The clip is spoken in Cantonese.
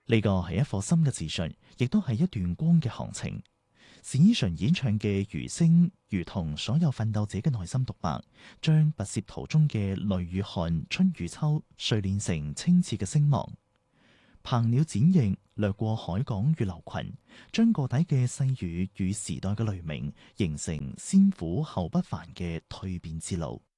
呢個係一顆心嘅自信，亦都係一段光嘅行程。史依純演唱嘅餘聲，如同所有奮鬥者嘅內心獨白，將跋涉途中嘅淚與汗、春與秋，錘煉成清澈嘅聲望。鵬鳥展翼，掠過海港與流群，將個體嘅細語與時代嘅雷鳴，形成先苦後不凡嘅蛻變之路。